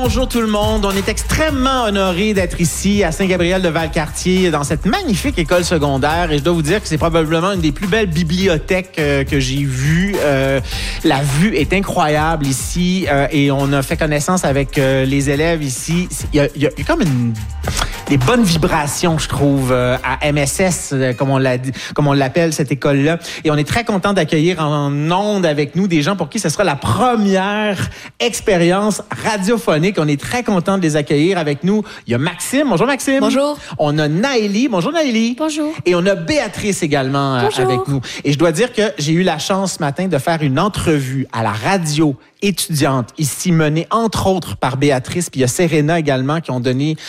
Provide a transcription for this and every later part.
bonjour tout le monde. On est extrêmement honorés d'être ici à Saint-Gabriel-de-Valcartier dans cette magnifique école secondaire et je dois vous dire que c'est probablement une des plus belles bibliothèques que j'ai vues. La vue est incroyable ici et on a fait connaissance avec les élèves ici. Il y a comme des bonnes vibrations, je trouve, à MSS, comme on l'appelle, cette école-là. Et on est très content d'accueillir en ondes avec nous des gens pour qui ce sera la première expérience radiophonique. On est très content de les accueillir avec nous. Il y a Maxime. Bonjour, Maxime. Bonjour. On a Naëlie. Bonjour, Naëlie. Bonjour. Et on a Béatrice également avec nous. Et je dois dire que j'ai eu la chance ce matin de faire une entrevue à la radio étudiante, ici menée entre autres par Béatrice, puis il y a Serena également qui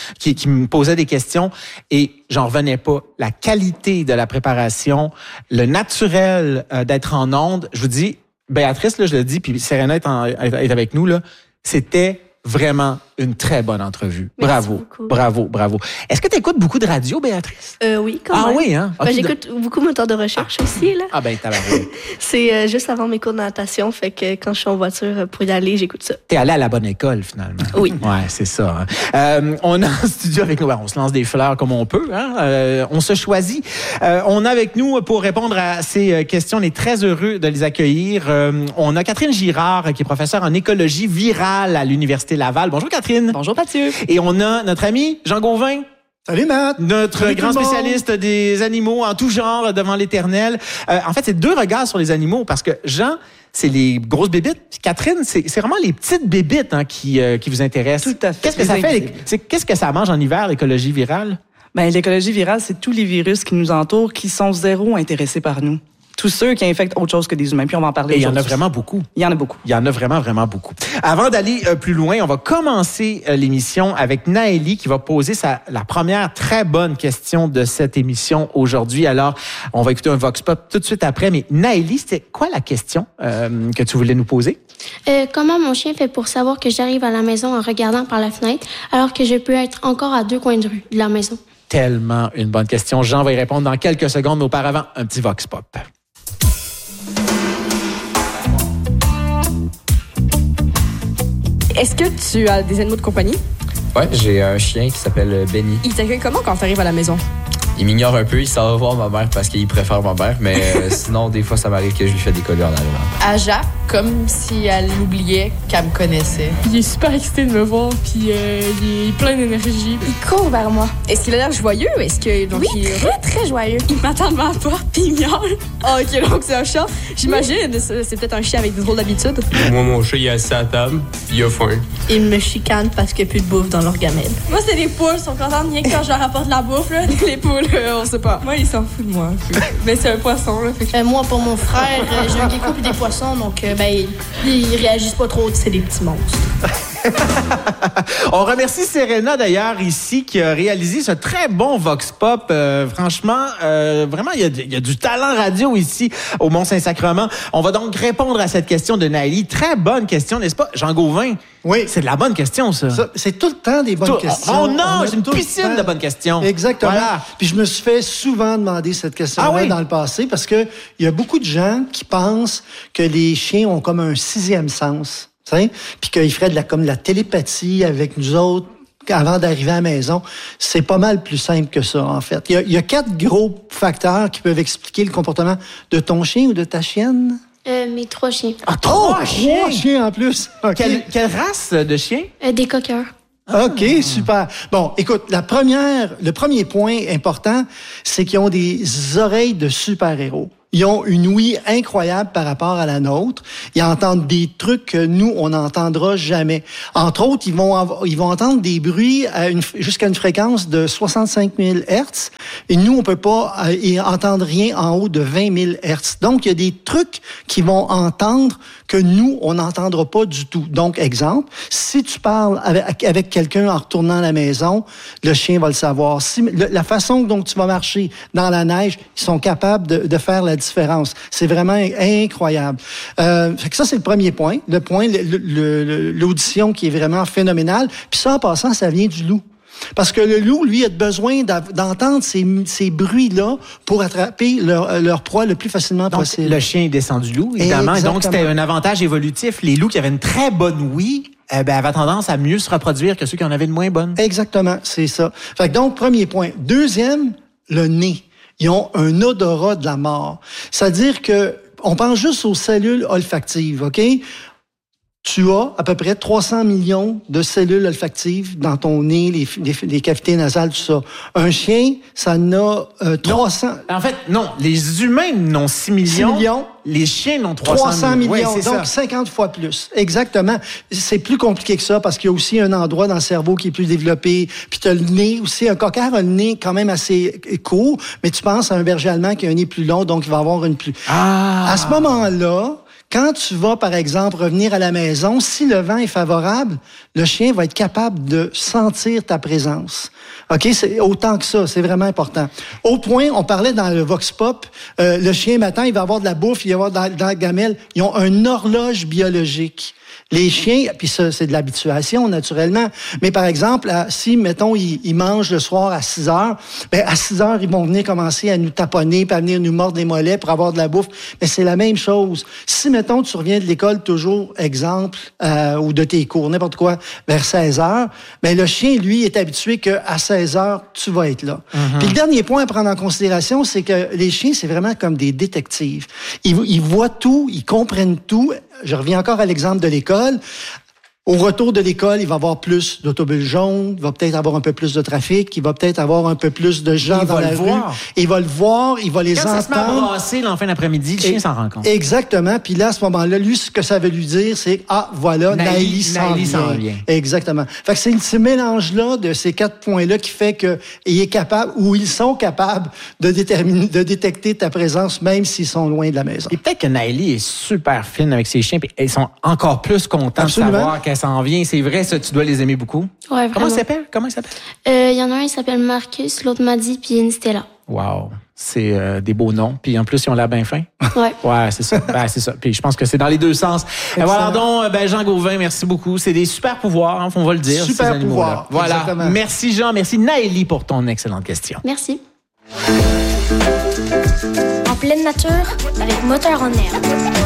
me posait des questions et j'en revenais pas. La qualité de la préparation, le naturel d'être en onde, je vous dis, Béatrice, là, je le dis, puis Serena est avec nous, là, c'était vraiment une très bonne entrevue. Merci Bravo. Est-ce que tu écoutes beaucoup de radio, Béatrice? Oui, quand même. Ah oui, hein? Okay. J'écoute beaucoup mon temps de recherche aussi, là. Ah ben, t'as raison. C'est juste avant mes cours de natation, fait que quand je suis en voiture pour y aller, j'écoute ça. T'es allé à la bonne école, finalement. Oui. Ouais, c'est ça. Hein. On a en studio avec nous, on se lance des fleurs comme on peut, hein? On se choisit. On a avec nous, pour répondre à ces questions, on est très heureux de les accueillir. On a Catherine Girard, qui est professeure en écologie virale à l'Université Laval. Bonjour, Catherine. Bonjour, Mathieu. Et on a notre ami Jean Gauvin. Salut, Matt. Notre grand spécialiste des animaux en tout genre devant l'Éternel. En fait, c'est deux regards sur les animaux parce que Jean, c'est les grosses bébites. Catherine, c'est vraiment les petites bébites qui vous intéressent. Tout à fait. Qu'est-ce que ça fait? Qu'est-ce que ça mange en hiver, l'écologie virale? Ben, l'écologie virale, c'est tous les virus qui nous entourent qui sont zéro intéressés par nous. Tous ceux qui infectent autre chose que des humains. Puis on va en parler aujourd'hui. Et il y en a vraiment beaucoup. Il y en a beaucoup. Il y en a vraiment beaucoup. Avant d'aller plus loin, on va commencer l'émission avec Naëlie qui va poser la première très bonne question de cette émission aujourd'hui. Alors, on va écouter un Vox Pop tout de suite après. Mais Naëlie, c'était quoi la question que tu voulais nous poser? Comment mon chien fait pour savoir que j'arrive à la maison en regardant par la fenêtre alors que je peux être encore à 2 coins de rue de la maison? Tellement une bonne question. Jean va y répondre dans quelques secondes. Mais auparavant, un petit Vox Pop. Est-ce que tu as des animaux de compagnie? Ouais, j'ai un chien qui s'appelle Benny. Il t'accueille comment quand tu arrives à la maison? Il m'ignore un peu, il s'en va voir ma mère parce qu'il préfère ma mère, mais sinon, des fois, ça m'arrive que je lui fais des colleux en arrivant. Aja, comme si elle oubliait qu'elle me connaissait. Il est super excité de me voir, puis il est plein d'énergie. Il court vers moi. Est-ce qu'il a l'air joyeux? Est-ce que donc oui, très joyeux. Il m'attend devant la porte, puis il miaule. Ah, ok, donc c'est un chat. J'imagine, c'est peut-être un chien avec des drôles d'habitudes. Moi, mon chat, il est assis à la table, puis il a faim. Il me chicane parce qu'il n'y a plus de bouffe dans leur gamelle. Moi, c'est des poules, ils sont contentes rien que quand je leur apporte la bouffe, là. Les poules, on sait pas. Moi, il s'en fout de moi. Mais c'est un poisson, là. Moi, pour mon frère, j'ai un gecko et des poissons, donc ils réagissent pas trop, c'est des petits monstres. On remercie Serena d'ailleurs ici qui a réalisé ce très bon Vox Pop. Franchement, vraiment, il y a du talent radio ici au Mont-Saint-Sacrement. On va donc répondre à cette question de Naëlie. Très bonne question, n'est-ce pas, Jean Gauvin? Oui. C'est de la bonne question, ça. C'est tout le temps des bonnes questions. On nage une piscine de bonnes questions. Exactement. Voilà. Puis je me suis fait souvent demander cette question-là dans le passé parce que il y a beaucoup de gens qui pensent que les chiens ont comme un 6e sens. Puis qu'ils feraient comme de la télépathie avec nous autres avant d'arriver à la maison. C'est pas mal plus simple que ça, en fait. Il y a 4 gros facteurs qui peuvent expliquer le comportement de ton chien ou de ta chienne. Mes 3 chiens. Ah, 3 chiens? 3 chiens en plus. Okay. Quelle race de chien? Des cockers. OK, super. Bon, écoute, le premier point important, c'est qu'ils ont des oreilles de super-héros. Ils ont une ouïe incroyable par rapport à la nôtre. Ils entendent des trucs que nous, on n'entendra jamais. Entre autres, ils vont entendre des bruits jusqu'à une fréquence de 65 000 Hertz. Et nous, on peut pas entendre rien en haut de 20 000 Hertz. Donc, il y a des trucs qu'ils vont entendre que nous, on n'entendra pas du tout. Donc, exemple, si tu parles avec quelqu'un en retournant à la maison, le chien va le savoir. La façon dont tu vas marcher dans la neige, ils sont capables de faire la différence. C'est vraiment incroyable. Fait que ça, c'est le premier point. Le point, l'audition qui est vraiment phénoménale. Puis ça, en passant, ça vient du loup. Parce que le loup, lui, a besoin d'entendre ces bruits-là pour attraper leur proie le plus facilement possible. Le chien est descendu loup, évidemment. Exactement. Donc, c'était un avantage évolutif. Les loups qui avaient une très bonne ouïe elle avait tendance à mieux se reproduire que ceux qui en avaient de moins bonnes. Exactement, c'est ça. Fait que donc, premier point. Deuxième, le nez. Ils ont un odorat de la mort. C'est-à-dire que on pense juste aux cellules olfactives, OK? Tu as à peu près 300 millions de cellules olfactives dans ton nez, les cavités nasales, tout ça. Un chien, ça en a 300... Non. En fait, non. Les humains n'ont 6 millions. 6 millions. Les chiens n'ont 300 millions. Oui, donc, ça. 50 fois plus. Exactement. C'est plus compliqué que ça parce qu'il y a aussi un endroit dans le cerveau qui est plus développé. Puis tu as le nez aussi. Un coquard a le nez quand même assez court, mais tu penses à un berger allemand qui a un nez plus long, donc il va avoir une plus... À ce moment-là... Quand tu vas, par exemple, revenir à la maison, si le vent est favorable, le chien va être capable de sentir ta présence. OK? C'est autant que ça. C'est vraiment important. Au point, on parlait dans le Vox Pop, le chien, matin, il va avoir de la bouffe, il va avoir dans la gamelle. Ils ont une horloge biologique. Les chiens, puis ça, c'est de l'habituation, naturellement. Mais par exemple, si, mettons, ils mangent le soir à 6 heures, ben à 6 heures, ils vont venir commencer à nous taponner, puis à venir nous mordre les mollets pour avoir de la bouffe. Mais c'est la même chose. Si, mettons, tu reviens de l'école, toujours, exemple, ou de tes cours, n'importe quoi, vers 16 heures, ben le chien, lui, est habitué qu'à 16 heures, tu vas être là. Mm-hmm. Puis le dernier point à prendre en considération, c'est que les chiens, c'est vraiment comme des détectives. Ils voient tout, ils comprennent tout. Je reviens encore à l'exemple de l'école. Au retour de l'école, il va y avoir plus d'autobus jaunes, il va peut-être avoir un peu plus de trafic, il va peut-être avoir un peu plus de gens dans la rue. Il va le voir, il va les entendre. Quand ça se met à brasser l'en fin d'après-midi, le chien s'en rend compte. Exactement. Puis là, à ce moment-là, lui, ce que ça veut lui dire, c'est « Ah, voilà, Naïli s'en vient. » Exactement. Fait que c'est ce mélange-là de ces 4 points-là qui fait qu'il est capable, ou ils sont capables de détecter ta présence, même s'ils sont loin de la maison. Et peut-être que Naïli est super fine avec ses chiens, puis ils sont encore plus contents de savoir qu'elle s'en vient. C'est vrai, ça, tu dois les aimer beaucoup. Ouais, Comment il s'appelle? Il y en a un, il s'appelle Marcus, l'autre Maddy, puis une Stella. Wow. C'est des beaux noms. Puis en plus, ils ont l'air bien fins. Ouais. Ouais, c'est ça. C'est ça. Puis je pense que c'est dans les deux sens. Voilà donc, Jean Gauvin, merci beaucoup. C'est des super pouvoirs, hein, on va le dire. Super pouvoirs. Voilà. Exactement. Merci Jean. Merci Naïli pour ton excellente question. Merci. En pleine nature, avec Moteur en herbe.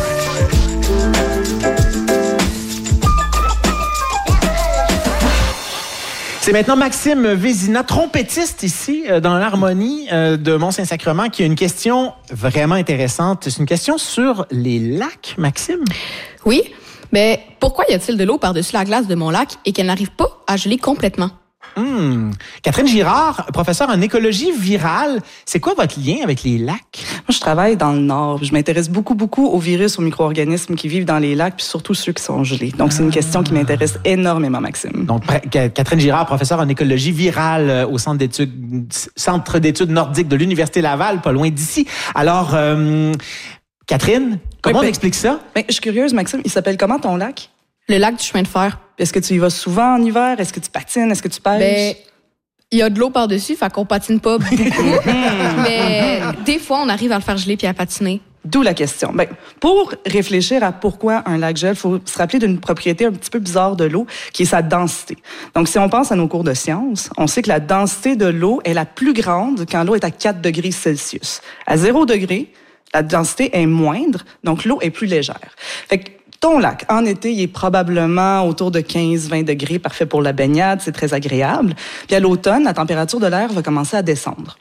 C'est maintenant Maxime Vézina, trompettiste ici dans l'harmonie de Mont-Saint-Sacrement, qui a une question vraiment intéressante. C'est une question sur les lacs, Maxime. Oui, mais pourquoi y a-t-il de l'eau par-dessus la glace de mon lac et qu'elle n'arrive pas à geler complètement? Catherine Girard, professeure en écologie virale. C'est quoi votre lien avec les lacs? Moi, je travaille dans le Nord. Je m'intéresse beaucoup aux virus, aux micro-organismes qui vivent dans les lacs, puis surtout ceux qui sont gelés. Donc, c'est une question qui m'intéresse énormément, Maxime. Donc, Catherine Girard, professeure en écologie virale au Centre d'études nordiques de l'Université Laval, pas loin d'ici. Alors, Catherine, comment on explique ça? Ben, je suis curieuse, Maxime. Il s'appelle comment ton lac? Le lac du chemin de fer. Est-ce que tu y vas souvent en hiver? Est-ce que tu patines? Est-ce que tu pêches? Ben, il y a de l'eau par-dessus, fait qu'on patine pas beaucoup. Mais des fois, on arrive à le faire geler puis à patiner. D'où la question. Ben, pour réfléchir à pourquoi un lac gèle, il faut se rappeler d'une propriété un petit peu bizarre de l'eau, qui est sa densité. Donc, si on pense à nos cours de sciences, on sait que la densité de l'eau est la plus grande quand l'eau est à 4 degrés Celsius. À 0 degré, la densité est moindre, donc l'eau est plus légère. Fait que ton lac, en été, il est probablement autour de 15-20 degrés, parfait pour la baignade, c'est très agréable. Puis à l'automne, la température de l'air va commencer à descendre.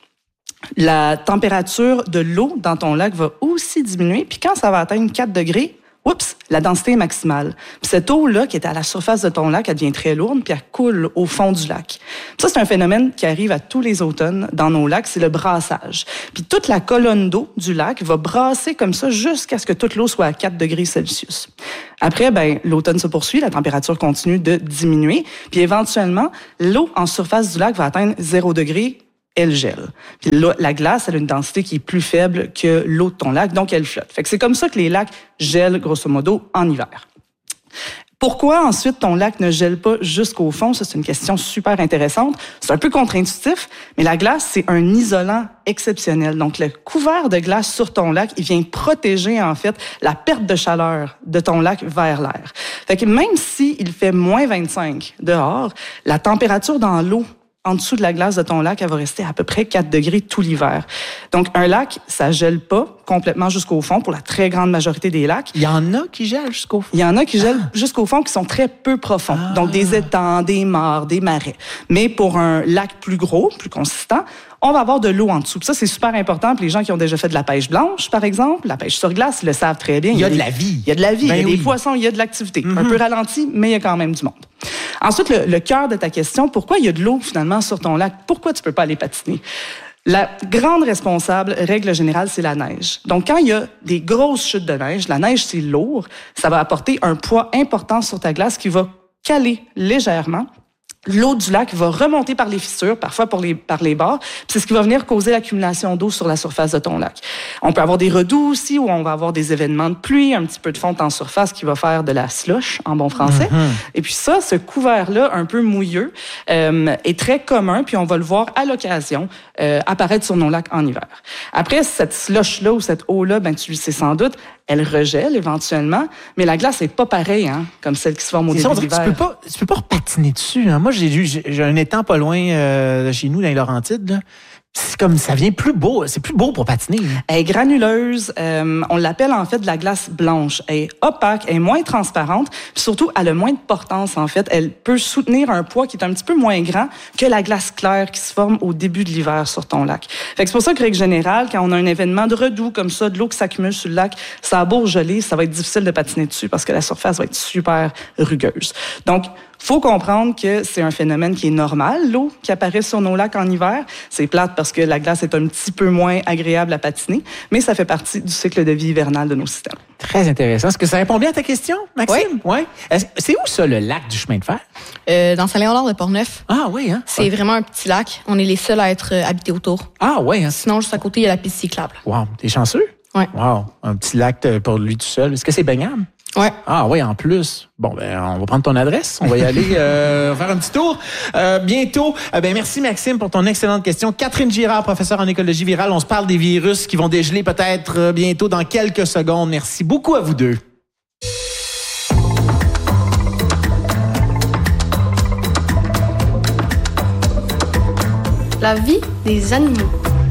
La température de l'eau dans ton lac va aussi diminuer, puis quand ça va atteindre 4 degrés, oups, la densité est maximale. Puis cette eau-là, qui est à la surface de ton lac, elle devient très lourde, puis elle coule au fond du lac. Ça, c'est un phénomène qui arrive à tous les automnes dans nos lacs, c'est le brassage. Puis toute la colonne d'eau du lac va brasser comme ça jusqu'à ce que toute l'eau soit à 4 degrés Celsius. Après, l'automne se poursuit, la température continue de diminuer, puis éventuellement, l'eau en surface du lac va atteindre 0 degré, elle gèle. Puis la glace, elle a une densité qui est plus faible que l'eau de ton lac, donc elle flotte. Fait que c'est comme ça que les lacs gèlent, grosso modo, en hiver. Pourquoi ensuite ton lac ne gèle pas jusqu'au fond? Ça, c'est une question super intéressante. C'est un peu contre-intuitif, mais la glace, c'est un isolant exceptionnel. Donc, le couvert de glace sur ton lac, il vient protéger, en fait, la perte de chaleur de ton lac vers l'air. Fait que même s'il fait moins 25 dehors, la température dans l'eau en dessous de la glace de ton lac, elle va rester à peu près 4 degrés tout l'hiver. Donc, un lac, ça gèle pas, complètement jusqu'au fond pour la très grande majorité des lacs. Il y en a qui gèlent jusqu'au fond? Il y en a qui gèlent jusqu'au fond, qui sont très peu profonds. Donc, des étangs, des mares, des marais. Mais pour un lac plus gros, plus consistant, on va avoir de l'eau en dessous. Puis ça, c'est super important pour les gens qui ont déjà fait de la pêche blanche, par exemple. La pêche sur glace, ils le savent très bien. Il y a de la vie. Il y a de la vie, Ben il y a oui. des poissons, il y a de l'activité. Un peu ralenti, mais il y a quand même du monde. Ensuite, le cœur de ta question, pourquoi il y a de l'eau finalement sur ton lac? Pourquoi tu peux pas aller patiner? La grande responsable, règle générale, c'est la neige. Donc, quand il y a des grosses chutes de neige, la neige, c'est lourd, ça va apporter un poids important sur ta glace qui va caler légèrement. L'eau du lac va remonter par les fissures, parfois par les bords, puis c'est ce qui va venir causer l'accumulation d'eau sur la surface de ton lac. On peut avoir des redoux aussi, où on va avoir des événements de pluie, un petit peu de fonte en surface qui va faire de la slush, en bon français. Et puis ça, ce couvert-là, un peu mouilleux, est très commun, puis on va le voir à l'occasion apparaître sur nos lacs en hiver. Après, cette slush-là ou cette eau-là, ben tu le sais sans doute, elle regèle éventuellement, mais la glace n'est pas pareille, hein, comme celle qui se forme au début de l'hiver. Tu peux pas repatiner dessus. Hein. Moi, j'ai un étang pas loin de chez nous, dans les Laurentides. Là. C'est comme, ça vient plus beau. C'est plus beau pour patiner. Hein. Elle est granuleuse. On l'appelle en fait de la glace blanche. Elle est opaque, elle est moins transparente. Puis surtout, elle a moins de portance en fait. Elle peut soutenir un poids qui est un petit peu moins grand que la glace claire qui se forme au début de l'hiver sur ton lac. Fait que c'est pour ça que, règle générale, quand on a un événement de redoux comme ça, de l'eau qui s'accumule sur le lac, ça a beau geler, ça va être difficile de patiner dessus parce que la surface va être super rugueuse. Donc, faut comprendre que c'est un phénomène qui est normal, l'eau qui apparaît sur nos lacs en hiver. C'est plate parce que la glace est un petit peu moins agréable à patiner, mais ça fait partie du cycle de vie hivernal de nos systèmes. Très intéressant. Est-ce que ça répond bien à ta question, Maxime? Oui. C'est où ça, le lac du chemin de fer? Dans Saint-Léonard de Portneuf. Ah oui, hein? C'est vraiment un petit lac. On est les seuls à être habités autour. Ah oui, hein? Sinon, juste à côté, il y a la piste cyclable. Wow, t'es chanceux? Oui. Wow, un petit lac pour lui tout seul. Est-ce que c'est baignable? Ouais. Ah oui, en plus. Bon, ben, on va prendre ton adresse. On va y aller faire un petit tour bientôt. Merci, Maxime, pour ton excellente question. Catherine Girard, professeure en écologie virale. On se parle des virus qui vont dégeler peut-être bientôt dans quelques secondes. Merci beaucoup à vous deux. La vie des animaux.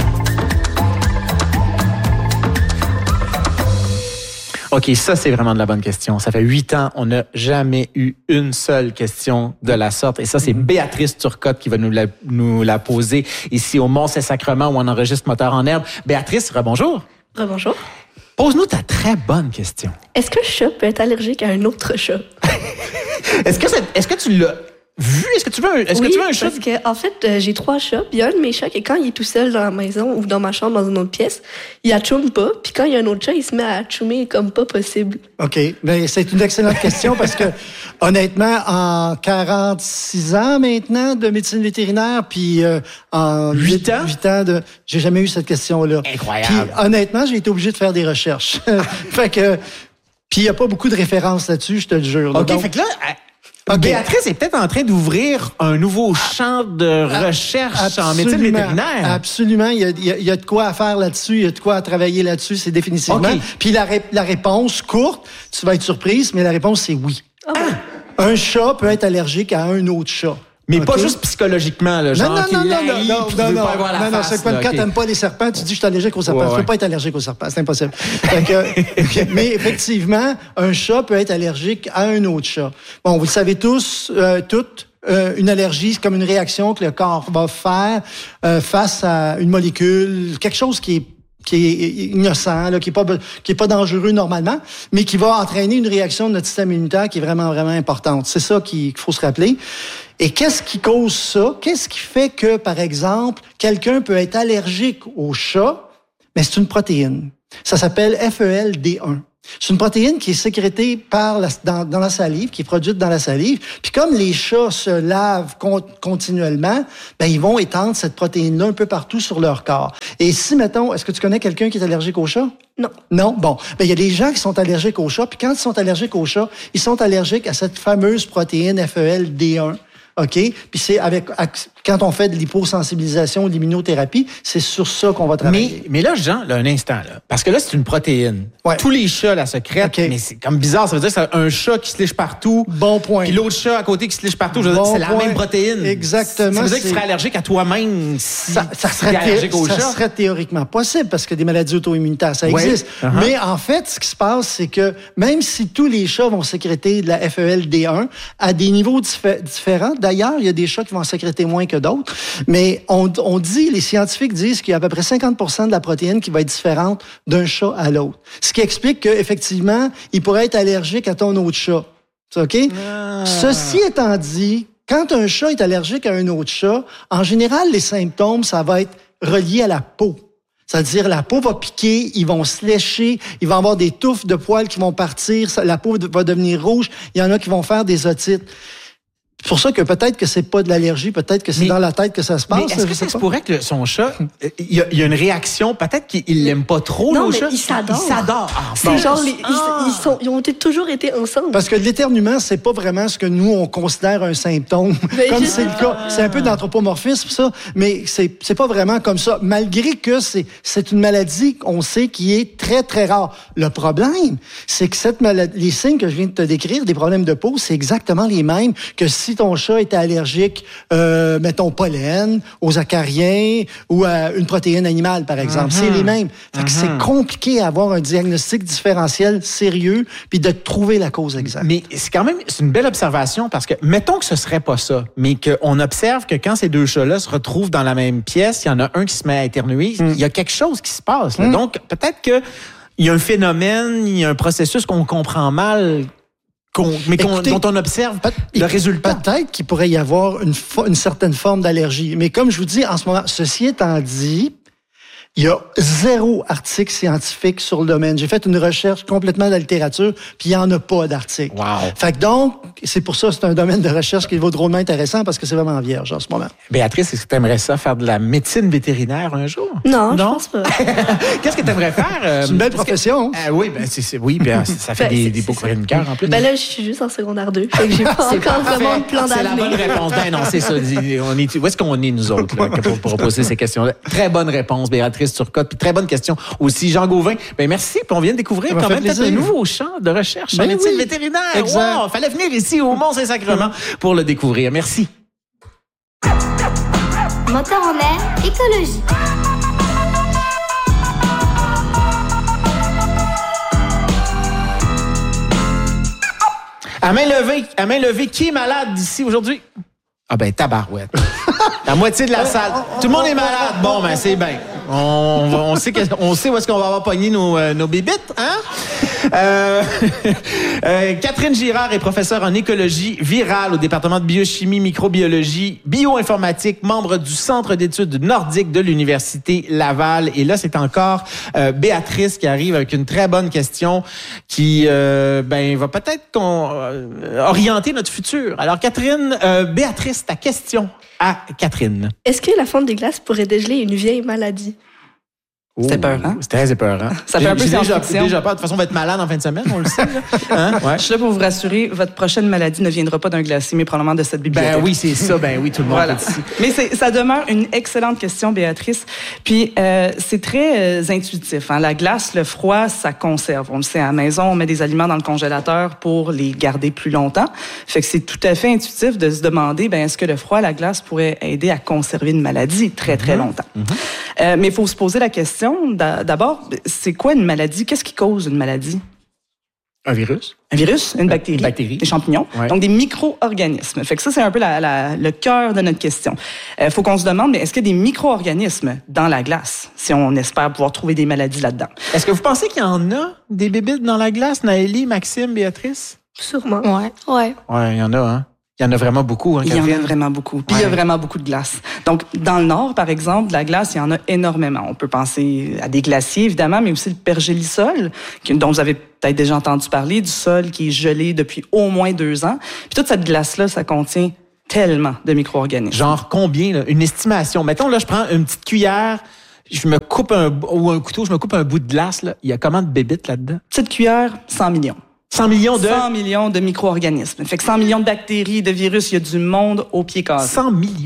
OK, ça, c'est vraiment de la bonne question. Ça fait 8 ans, on n'a jamais eu une seule question de la sorte. Et ça, c'est Béatrice Turcotte qui va nous la poser ici au Mont-Saint-Sacrement où on enregistre Moteur en herbe. Béatrice, rebonjour. Rebonjour. Pose-nous ta très bonne question. Est-ce qu'un chat peut être allergique à un autre chat? Est-ce que tu l'as vu? Est-ce que tu veux un chat? Parce que, en fait, j'ai 3 chats. Puis il y a un de mes chats qui, quand il est tout seul dans la maison ou dans ma chambre, dans une autre pièce, il atchoume pas. Puis quand il y a un autre chat, il se met à atchoumer comme pas possible. OK. Bien, c'est une excellente question parce que, honnêtement, en 46 ans maintenant de médecine vétérinaire, puis en 8 ans j'ai jamais eu cette question-là. Incroyable. Puis, honnêtement, j'ai été obligé de faire des recherches. Fait que, puis il n'y a pas beaucoup de références là-dessus, je te le jure. OK, Donc, fait que là... Béatrice est peut-être en train d'ouvrir un nouveau champ de recherche en médecine vétérinaire. Absolument. Il y a de quoi à faire là-dessus. Il y a de quoi à travailler là-dessus. C'est définitivement. Okay. Puis la réponse courte, tu vas être surprise, mais la réponse, c'est oui. Un chat peut être allergique à un autre chat. Mais pas juste psychologiquement, là, genre non, non, c'est comme quand t'aimes pas les serpents, tu dis je suis allergique aux serpents. Tu peux pas être allergique aux serpents, c'est impossible. Mais effectivement, un chat peut être allergique à un autre chat. Bon, vous le savez tous, toutes. Une allergie, c'est comme une réaction que le corps va faire face à une molécule, quelque chose qui est innocent, là, qui est pas dangereux normalement, mais qui va entraîner une réaction de notre système immunitaire qui est vraiment, vraiment importante. C'est ça qu'il faut se rappeler. Et qu'est-ce qui cause ça? Qu'est-ce qui fait que, par exemple, quelqu'un peut être allergique au chat? Mais c'est une protéine. Ça s'appelle FELD1. C'est une protéine qui est sécrétée dans la salive, qui est produite dans la salive. Puis comme les chats se lavent continuellement, ben ils vont étendre cette protéine-là un peu partout sur leur corps. Et si, mettons, est-ce que tu connais quelqu'un qui est allergique au chat? Non. Non? Bon. Ben il y a des gens qui sont allergiques au chat, puis quand ils sont allergiques au chat, ils sont allergiques à cette fameuse protéine FELD1. OK? Puis c'est Quand on fait de l'hyposensibilisation ou de l'immunothérapie, c'est sur ça qu'on va travailler. Mais là, Jean, là, un instant, là, parce que là, c'est une protéine. Ouais. Tous les chats la secrètent, mais c'est comme bizarre. Ça veut dire que c'est un chat qui se liche partout. Bon point. Puis l'autre chat à côté qui se liche partout. Je veux dire, c'est la même protéine. Exactement. Ça veut dire que tu serais allergique à toi-même si ça serait théoriquement possible parce que des maladies auto-immunitaires, ça existe. Mais en fait, ce qui se passe, c'est que même si tous les chats vont sécréter de la FELD1 à des niveaux différents, d'ailleurs, il y a des chats qui vont en sécréter moins que d'autres, mais les scientifiques disent qu'il y a à peu près 50% de la protéine qui va être différente d'un chat à l'autre. Ce qui explique qu'effectivement, il pourrait être allergique à ton autre chat. OK? Ceci étant dit, quand un chat est allergique à un autre chat, en général, les symptômes, ça va être relié à la peau. C'est-à-dire, la peau va piquer, ils vont se lécher, il va y avoir des touffes de poils qui vont partir, la peau va devenir rouge, il y en a qui vont faire des otites. C'est pour ça que peut-être que c'est pas de l'allergie, peut-être que c'est dans la tête que ça se passe. Mais est-ce que ça se pourrait que son chat, il y a une réaction, peut-être qu'il l'aime pas trop, non, le chat? Il s'adore. Il s'adore. C'est genre, ils ont toujours été ensemble. Parce que l'éternuement, c'est pas vraiment ce que nous, on considère un symptôme. Comme c'est le cas. C'est un peu d'anthropomorphisme, ça. Mais c'est pas vraiment comme ça. Malgré que c'est une maladie, on sait, qui est très, très rare. Le problème, c'est que cette maladie, les signes que je viens de te décrire, des problèmes de peau, c'est exactement les mêmes que si ton chat était allergique, mettons, au pollen, aux acariens ou à une protéine animale, par exemple. C'est les mêmes. Fait que c'est compliqué à avoir un diagnostic différentiel sérieux puis de trouver la cause exacte. Mais c'est quand même une belle observation parce que, mettons que ce serait pas ça, mais qu'on observe que quand ces deux chats-là se retrouvent dans la même pièce, il y en a un qui se met à éternuer, il y a quelque chose qui se passe. Là. Donc, peut-être qu'il y a un phénomène, il y a un processus qu'on comprend mal, dont on observe le résultat. Peut-être qu'il pourrait y avoir une certaine forme d'allergie. Mais comme je vous dis, en ce moment, ceci étant dit, il y a 0 article scientifique sur le domaine. J'ai fait une recherche complètement de la littérature, puis il n'y en a pas d'article. Wow. Fait que donc, c'est pour ça que c'est un domaine de recherche qui vaut drôlement intéressant parce que c'est vraiment vierge en ce moment. Béatrice, est-ce que tu aimerais ça, faire de la médecine vétérinaire un jour? Non, je pense pas. Qu'est-ce que tu aimerais faire? C'est une belle profession. Oui, ça fait des beaux courriers de cœur en plus. Ben là, je suis juste en secondaire 2. Fait que j'ai pas encore vraiment de plan d'avenir. C'est la bonne réponse. Ben non, c'est ça. Où est-ce qu'on est, nous autres, là, pour poser ces questions-là? Très bonne réponse, Béatrice Turcotte. Puis très bonne question aussi, Jean Gauvin. Ben merci. Puis on vient de découvrir quand même peut-être un nouveau champ de recherche en médecine vétérinaire. Exact. Wow, fallait venir ici au Mont-Saint-Sacrement pour le découvrir. Merci. Moteur en air, écologie. À main levée, qui est malade d'ici aujourd'hui? Ah ben, tabarouette. La moitié de la salle. Tout le monde est malade. Bon, ben, c'est bien. On sait où est-ce qu'on va avoir pogné nos bébites, hein? Catherine Girard est professeure en écologie virale au département de biochimie, microbiologie, bioinformatique, membre du Centre d'études nordiques de l'Université Laval. Et là, c'est encore Béatrice qui arrive avec une très bonne question qui va peut-être orienter notre futur. Alors, Catherine, Béatrice, ta question à Catherine. Est-ce que la fonte des glaces pourrait dégeler une vieille maladie? C'était épeurant. C'est très épeurant. Ça fait un peu science-fiction. Déjà peur. De toute façon, on va être malade en fin de semaine, on le sait. Là. Hein? Ouais. Je suis là pour vous rassurer, votre prochaine maladie ne viendra pas d'un glacier, mais probablement de cette bibliothèque. Ben oui, c'est ça. Ben oui, tout le monde voilà. est ici. Mais ça demeure une excellente question, Béatrice. Puis, c'est très intuitif. Hein? La glace, le froid, ça conserve. On le sait, à la maison, on met des aliments dans le congélateur pour les garder plus longtemps. Fait que c'est tout à fait intuitif de se demander, est-ce que le froid, la glace pourrait aider à conserver une maladie très, très longtemps. Mais il faut se poser la question, d'abord, c'est quoi une maladie? Qu'est-ce qui cause une maladie? Un virus. Un virus, une bactérie, des champignons, donc des micro-organismes. Fait que ça, c'est un peu le cœur de notre question. Faut qu'on se demande, mais est-ce qu'il y a des micro-organismes dans la glace, si on espère pouvoir trouver des maladies là-dedans? Est-ce que vous pensez qu'il y en a des bébites dans la glace, Naëlie, Maxime, Béatrice? Sûrement. Ouais, il y en a, hein? Il y en a vraiment beaucoup, hein, Catherine? Il y en a vraiment beaucoup. Puis il y a vraiment beaucoup de glace. Donc, dans le nord, par exemple, de la glace, il y en a énormément. On peut penser à des glaciers, évidemment, mais aussi le pergélisol, dont vous avez peut-être déjà entendu parler, du sol qui est gelé depuis au moins 2 ans. Puis toute cette glace-là, ça contient tellement de micro-organismes. Genre combien, là? Une estimation. Mettons, là, je prends une petite cuillère, je me coupe un couteau, je me coupe un bout de glace, là. Il y a combien de bébites là-dedans? Petite cuillère, 100 millions. 100 millions de... 100 millions de micro-organismes. Fait que 100 millions de bactéries, de virus, il y a du monde au pied cassé. 100 millions?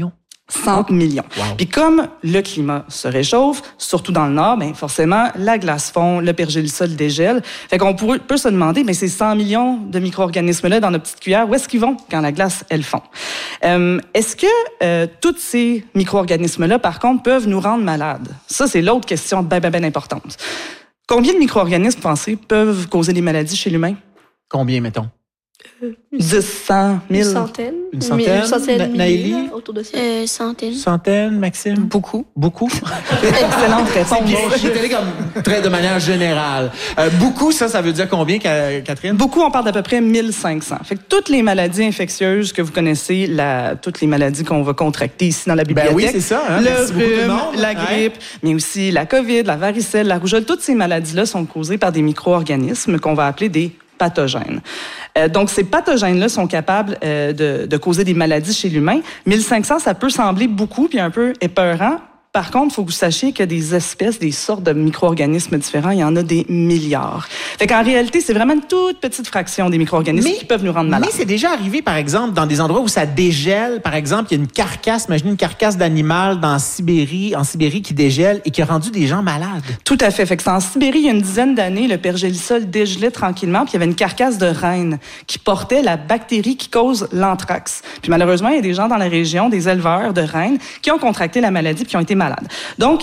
100 millions. Wow. Puis comme le climat se réchauffe, surtout dans le nord, ben forcément, la glace fond, le pergélisol dégèle. Fait qu'on peut se demander, mais ces 100 millions de micro-organismes-là dans nos petites cuillères, où est-ce qu'ils vont quand la glace, elle fond? Est-ce que tous ces micro-organismes-là, par contre, peuvent nous rendre malades? Ça, c'est l'autre question bien importante. Combien de micro-organismes, pensez, peuvent causer des maladies chez l'humain? Combien, mettons? 10, 100, 1000. Une centaine. Naïli? Autour de ça. Centaine. Maxime? Beaucoup. Excellente réponse. J'étais allé comme très de manière générale. Beaucoup, ça veut dire combien, Catherine? Beaucoup, on parle d'à peu près 1500. Fait que toutes les maladies infectieuses que vous connaissez, toutes les maladies qu'on va contracter ici dans la bibliothèque. Ben oui, c'est ça. Hein? Le rhume, la grippe, mais aussi la COVID, la varicelle, la rougeole, toutes ces maladies-là sont causées par des micro-organismes qu'on va appeler des pathogènes. Donc, ces pathogènes-là sont capables de causer des maladies chez l'humain. 1500, ça peut sembler beaucoup puis un peu épeurant. Par contre, il faut que vous sachiez qu'il y a des espèces, des sortes de micro-organismes différents. Il y en a des milliards. Fait qu'en réalité, c'est vraiment une toute petite fraction des micro-organismes qui peuvent nous rendre malades. Mais c'est déjà arrivé, par exemple, dans des endroits où ça dégèle. Par exemple, il y a une carcasse, imaginez une carcasse d'animal en Sibérie qui dégèle et qui a rendu des gens malades. Tout à fait. Fait que c'est en Sibérie, il y a une dizaine d'années, le pergélisol dégelait tranquillement, puis il y avait une carcasse de reine qui portait la bactérie qui cause l'anthrax. Puis malheureusement, il y a des gens dans la région, des éleveurs de reines, qui ont contracté la maladie puis qui ont été malades. Donc,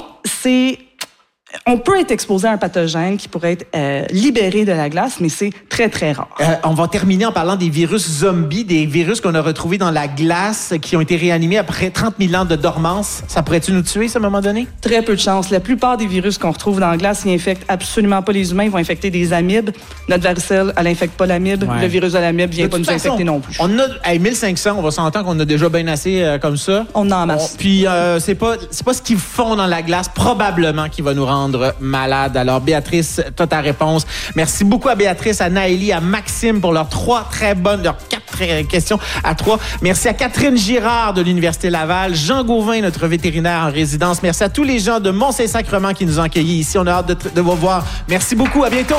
on peut être exposé à un pathogène qui pourrait être libéré de la glace, mais c'est très, très rare. On va terminer en parlant des virus zombies, des virus qu'on a retrouvés dans la glace, qui ont été réanimés après 30 000 ans de dormance. Ça pourrait-tu nous tuer, ça, à un moment donné? Très peu de chance. La plupart des virus qu'on retrouve dans la glace, ils infectent absolument pas les humains. Ils vont infecter des amibes. Notre varicelle, elle infecte pas l'amibe. Ouais. Le virus de l'amibe vient pas nous infecter non plus. On a 1500, on va s'entendre qu'on a déjà bien assez comme ça. On en masse. Puis c'est pas ce qu'ils font dans la glace, probablement, qui va nous rendre malade. Alors, Béatrice, t'as ta réponse. Merci beaucoup à Béatrice, à Naëlie, à Maxime pour leurs 4 questions à 3. Merci à Catherine Girard de l'Université Laval, Jean Gauvin, notre vétérinaire en résidence. Merci à tous les gens de Mont-Saint-Sacrement qui nous ont accueillis ici. On a hâte de vous voir. Merci beaucoup. À bientôt.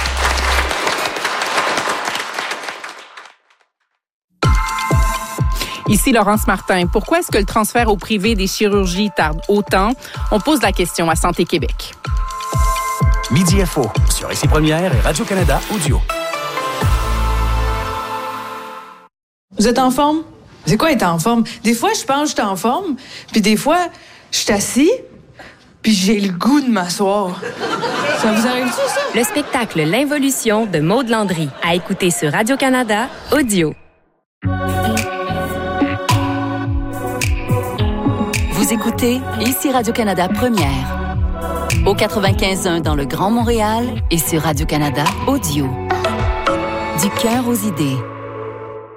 Ici Laurence Martin. Pourquoi est-ce que le transfert au privé des chirurgies tarde autant? On pose la question à Santé Québec. Midi Info sur ICI Première et Radio-Canada Audio. Vous êtes en forme? C'est quoi être en forme? Des fois, je pense que je suis en forme, puis des fois, je suis assis, puis j'ai le goût de m'asseoir. Ça vous arrive-tu, ça? Le spectacle L'Involution de Maude Landry, à écouter sur Radio-Canada Audio. Vous écoutez ici Radio-Canada Première. Au 95.1 dans le Grand Montréal et sur Radio-Canada Audio. Du cœur aux idées.